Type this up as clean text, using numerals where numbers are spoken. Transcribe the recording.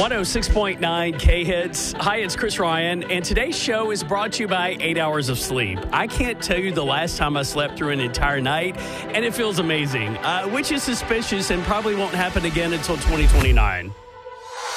106.9 K-Hits. Hi, it's Chris Ryan, and today's show is brought to you by 8 hours of sleep. I can't tell you the last time I slept through an entire night, and it feels amazing, which is suspicious and probably won't happen again until 2029.